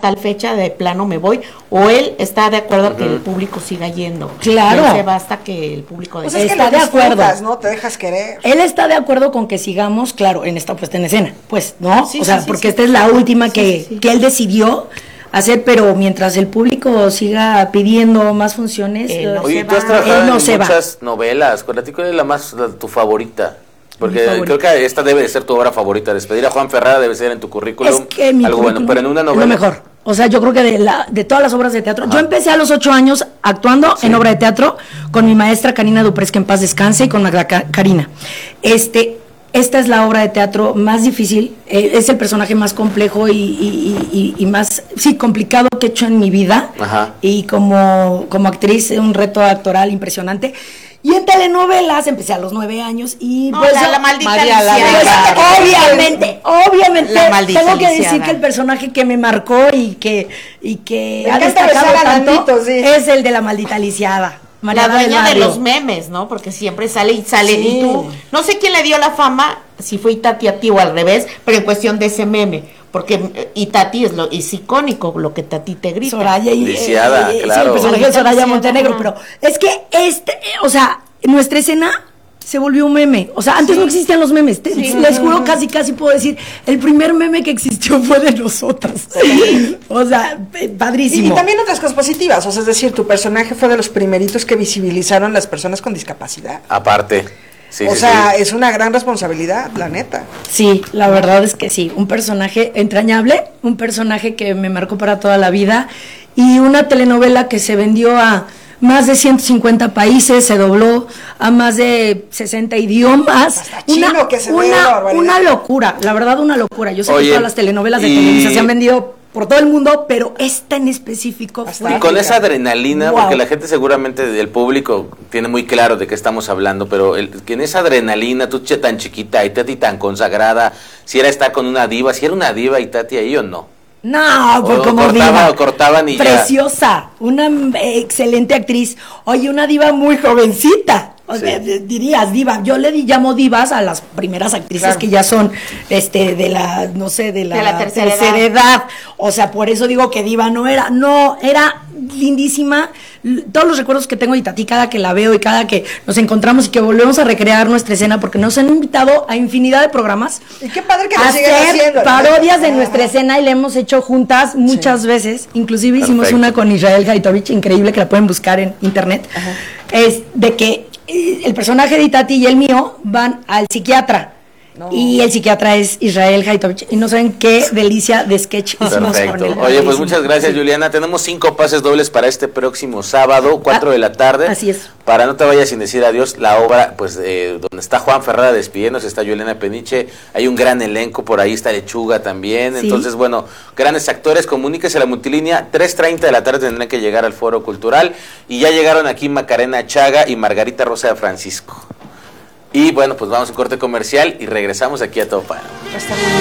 tal fecha de plano me voy, o él está de acuerdo a que el público siga yendo. Claro. Él se basta que el público Pues es que está lo de acuerdo, ¿no? Te dejas querer. Él está de acuerdo con que sigamos, claro, en esta puesta en escena, pues, ¿no? Sí, o sea, sí, porque sí, esta es la última que él decidió hacer, pero mientras el público siga pidiendo más funciones, Oye, tú has trabajado en muchas novelas. ¿Cuál es tu favorita? Porque creo que esta debe de ser tu obra favorita. Despedir a Juan Ferrara debe ser en tu currículum es que mi algo bueno, pero en una novela. Lo mejor. O sea, yo creo que de todas las obras de teatro. Yo empecé a los 8 años actuando en obra de teatro con mi maestra Karina Duprés, que en paz descanse, y con Magda Karina. Esta es la obra de teatro más difícil, es el personaje más complejo y más complicado que he hecho en mi vida. Ajá. Y como actriz, un reto actoral impresionante. Y en telenovelas empecé a los 9 años y pues la maldita obviamente la maldita tengo que lisiada. decir que el personaje que me marcó y que ha destacado tanto es el de la maldita lisiada. La dueña de los memes, ¿no? Porque siempre sale y tú, no sé quién le dio la fama, si fue Itati a ti o al revés, pero en cuestión de ese meme, porque Itati es icónico lo que Tati te grita. Soraya y Lisiada, claro. Sí, el personaje de Soraya Montenegro, pero es que o sea, nuestra escena se volvió un meme. O sea, antes no existían los memes. Les juro, casi puedo decir, el primer meme que existió fue de nosotras. O sea, padrísimo. Y también otras cosas positivas. O sea, es decir, tu personaje fue de los primeritos que visibilizaron las personas con discapacidad. Aparte. Sí, es una gran responsabilidad, la neta. Sí, la verdad es que sí. Un personaje entrañable, un personaje que me marcó para toda la vida y una telenovela que se vendió a más de 150 países, se dobló a más de 60 idiomas. Hasta chino que se ve una locura, la verdad, una locura. Yo sé que todas las telenovelas de Televisa se han vendido por todo el mundo, pero esta en específico fue... Y con esa adrenalina, porque la gente seguramente, el público tiene muy claro de qué estamos hablando, pero que en esa adrenalina, tú tan chiquita y Tati tan consagrada, si era estar con una diva, si era una diva y Tati ahí o no. No, pues como diva. Cortaban y preciosa, una excelente actriz. Oye, una diva muy jovencita. O sea, dirías diva. Yo llamo divas a las primeras actrices que ya son de la, no sé, de la tercera edad. O sea, por eso digo que diva era lindísima. Todos los recuerdos que tengo de Tati, cada que la veo y cada que nos encontramos y que volvemos a recrear nuestra escena, porque nos han invitado a infinidad de programas. Y qué padre que a lo sigan haciendo. Parodias de nuestra escena y la hemos hecho juntas muchas veces. Inclusive hicimos una con Israel Haitovich, increíble, que la pueden buscar en internet. Es de que el personaje de Itati y el mío van al psiquiatra. Y el psiquiatra es Israel Haitovich. Y no saben qué delicia de sketch hicimos con él. Oye, pues muchas gracias, Juliana. Tenemos 5 pases dobles para este próximo sábado, 4 de la tarde. Así es. Para no te vayas sin decir adiós, la obra, pues, donde está Juan Ferrara despidiéndose, está Juliana Peniche, hay un gran elenco, por ahí está Lechuga también. Entonces, bueno, grandes actores, comuníquese a la multilínea, 3:30 de la tarde tendrán que llegar al Foro Cultural. Y ya llegaron aquí Macarena Chaga y Margarita Rosa de Francisco. Y bueno, pues vamos a un corte comercial y regresamos aquí a Todo Para.